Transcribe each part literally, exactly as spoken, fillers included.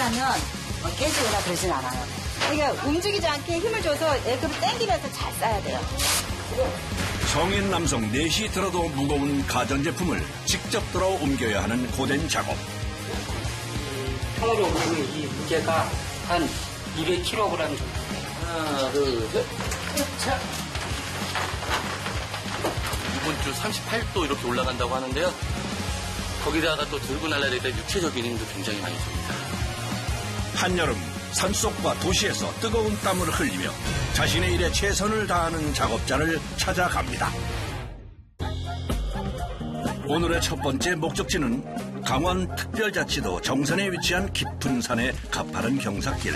하면 뭐 깨지거나 그러진 않아요. 그러니까 움직이지 않게 힘을 줘서 애그를 당기면서 잘 싸야 돼요. 성인 남성 넷이 들어도 무거운 가전제품을 직접 들어 옮겨야 하는 고된 작업. 통으로 보면 이 무게가 한 이백 킬로그램 정도. 하나, 둘, 셋. 자. 이번 주 삼십팔 도 이렇게 올라간다고 하는데요. 거기다가 또 들고 날라야 될 때 육체적인 힘도 굉장히 많이 듭니다. 한여름 산속과 도시에서 뜨거운 땀을 흘리며 자신의 일에 최선을 다하는 작업자를 찾아갑니다. 오늘의 첫 번째 목적지는 강원특별자치도 정선에 위치한 깊은 산의 가파른 경사길.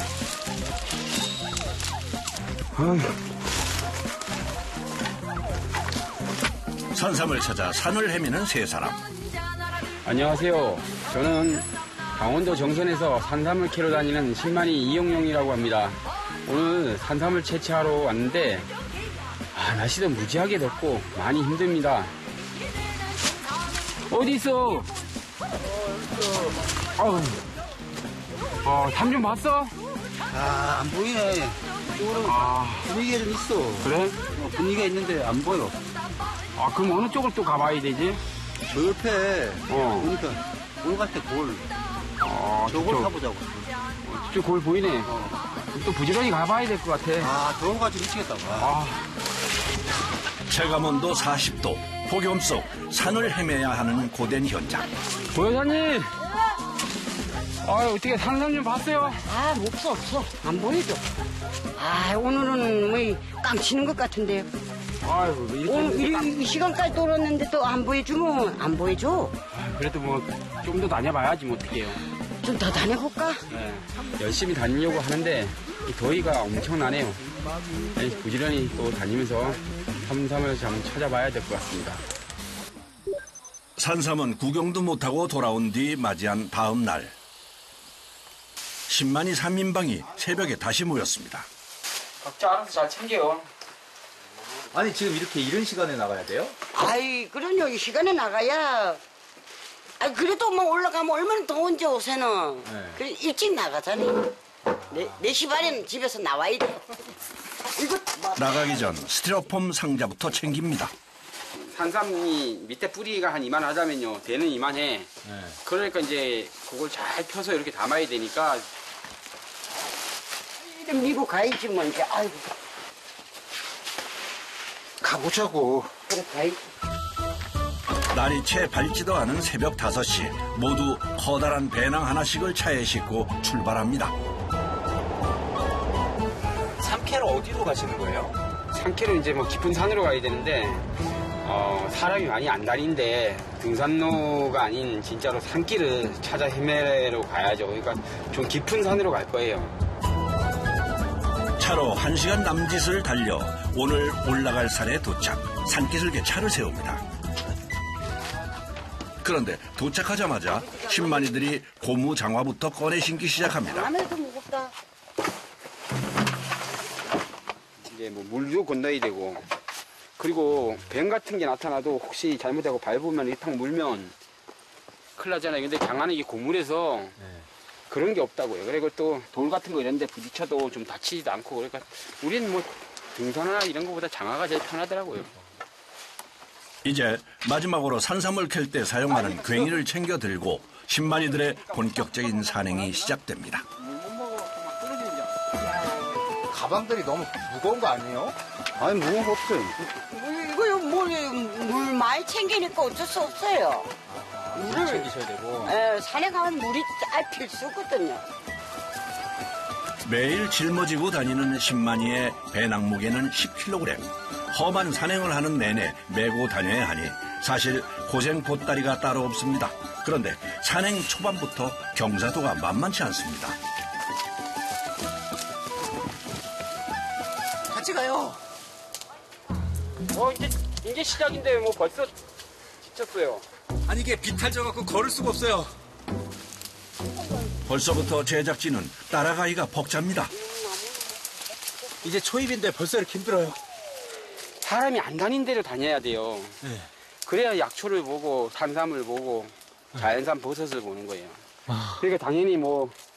산삼을 찾아 산을 헤매는 세 사람. 안녕하세요. 저는 강원도 정선에서 산삼을 캐러 다니는 신만이 이영용이라고 합니다. 오늘 산삼을 채취하러 왔는데 아, 날씨도 무지하게 덥고 많이 힘듭니다. 어디 있어? 어, 어, 삼 좀 봤어? 아, 안 보이네. 이쪽으로 아, 분위기가 좀 있어. 그래? 어, 분위기가 있는데 안 보여. 아, 그럼 어느 쪽을 또 가봐야 되지? 저 옆에 어. 보니까 골 같아, 골. 어, 저걸 저쪽. 타보자고. 어, 저쪽 골 보이네. 어. 또 부지런히 가봐야 될 것 같아. 아, 저거 가지고 미치겠다. 와. 아, 체감온도 사십 도, 폭염 속 산을 헤매야 하는 고된 현장. 보여사님! 아, 어떻게 산삼 좀 봤어요? 아, 없어, 없어. 안 보이죠? 아, 오늘은 뭐, 깡치는 것 같은데요. 아유, 이렇게. 오늘 이, 이 시간까지 돌았는데 또 안 보여주면 안 보여줘. 아, 그래도 뭐, 좀 더 다녀봐야지, 뭐, 어떡해요. 좀 더 다녀볼까? 네. 열심히 다니려고 하는데, 이 더위가 엄청나네요. 네, 부지런히 또 다니면서 산삼을 좀 찾아봐야 될 것 같습니다. 산삼은 구경도 못하고 돌아온 뒤 맞이한 다음 날. 신만이 삼인방이 새벽에 다시 모였습니다. 각자 알아서 잘 챙겨요. 아니 지금 이렇게 이른 시간에 나가야 돼요? 아이, 그럼요. 이 시간에 나가야. 아, 그래도 뭐 올라가면 얼마나 더운지 요새는. 네. 그래, 일찍 나가자니. 네, 네 시 반에는 집에서 나와야 돼. 이거 뭐. 나가기 전 스티로폼 상자부터 챙깁니다. 산삼이 밑에 뿌리가 한 이만 하자면요. 대는 이만해. 네. 그러니까 이제 그걸 잘 펴서 이렇게 담아야 되니까. 이름 미고 가야지 뭐 이제. 아이고. 가보자고. 그래, 가야지. 날이 채 밝지도 않은 새벽 다섯 시 모두 커다란 배낭 하나씩을 차에 싣고 출발합니다. 삼캐로 어디로 가시는 거예요? 산길은 이제 뭐 깊은 산으로 가야 되는데, 어, 사람이 많이 안 다니는데 등산로가 아닌 진짜로 산길을 찾아 헤매러 가야죠. 그러니까 좀 깊은 산으로 갈 거예요. 차로 한 시간 남짓을 달려 오늘 올라갈 산에 도착. 산기슭에 차를 세웁니다. 그런데 도착하자마자 신만이들이 고무 장화부터 꺼내 신기 시작합니다. 안에도 무겁다. 이제 뭐 물도 건너야 되고, 그리고 뱀 같은 게 나타나도 혹시 잘못하고 밟으면 이탕 물면 큰일 나잖아요. 근데 장안은 이게 고물에서 네. 그런 게 없다고요. 그리고 또 돌 같은 거 이런 데 부딪혀도 좀 다치지도 않고, 그러니까 우리는 뭐 등산이나 이런 거보다 장화가 제일 편하더라고요. 이제 마지막으로 산삼을 캘 때 사용하는 괭이를 챙겨 들고 신만이들의 본격적인 산행이 시작됩니다. 가방들이 너무 무거운 거 아니에요? 아니, 무거운 거 없어요. 이거요, 물, 물 많이 챙기니까 어쩔 수 없어요. 물 챙기셔야 되고. 에, 산에 가면 물이 잘 필수거든요. 매일 짊어지고 다니는 신만이의 배낭 무게는 십 킬로그램. 험한 산행을 하는 내내 메고 다녀야 하니 사실 고생 보따리가 따로 없습니다. 그런데 산행 초반부터 경사도가 만만치 않습니다. 같이 가요. 어, 이제, 이제 시작인데 뭐 벌써 지쳤어요. 아니 이게 비탈져갖고 걸을 수가 없어요. 벌써부터 제작진은 따라가기가 벅찹니다. 이제 초입인데 벌써 이렇게 힘들어요. 사람이 안 다닌 데로 다녀야 돼요. 네. 그래야 약초를 보고 산삼을 보고 자연산 버섯을 보는 거예요. 그러니까 당연히 뭐